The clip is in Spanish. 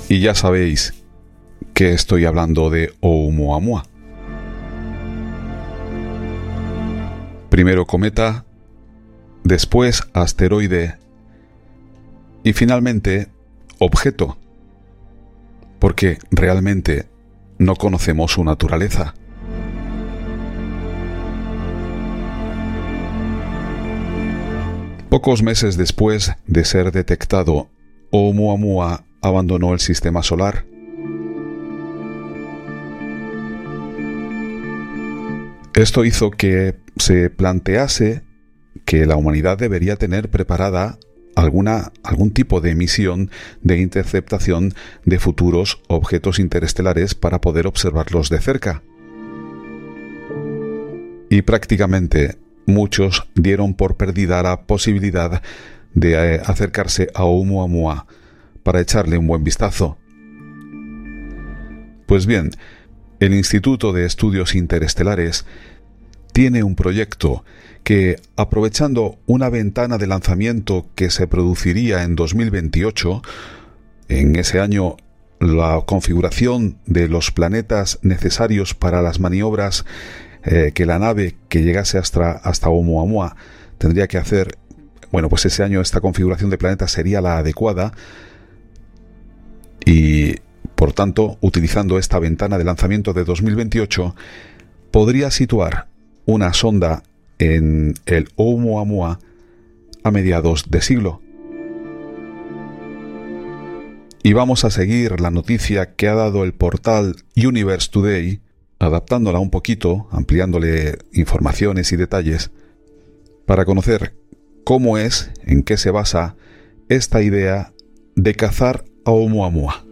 Y ya sabéis que estoy hablando de Oumuamua. Primero cometa, después asteroide y finalmente objeto, porque realmente no conocemos su naturaleza. Pocos meses después de ser detectado, Oumuamua abandonó el sistema solar. Esto hizo que se plantease que la humanidad debería tener preparada algún tipo de misión de interceptación de futuros objetos interestelares para poder observarlos de cerca. Y prácticamente muchos dieron por perdida la posibilidad de acercarse a Oumuamua para echarle un buen vistazo. Pues bien, el Instituto de Estudios Interestelares tiene un proyecto que, aprovechando una ventana de lanzamiento que se produciría en 2028, en ese año la configuración de los planetas necesarios para las maniobras que la nave que llegase hasta Oumuamua tendría que hacer, bueno, pues ese año esta configuración de planetas sería la adecuada y, por tanto, utilizando esta ventana de lanzamiento de 2028, podría situar una sonda en el Oumuamua a mediados de siglo. Y vamos a seguir la noticia que ha dado el portal Universe Today, adaptándola un poquito, ampliándole informaciones y detalles, para conocer cómo es, en qué se basa esta idea de cazar a Oumuamua.